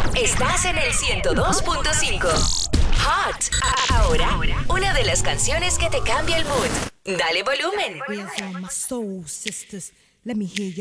Estás en el 102.5. Hot. Ahora, una de las canciones que te cambia el mood. Dale volumen. Where's all my soul sisters? Let me hear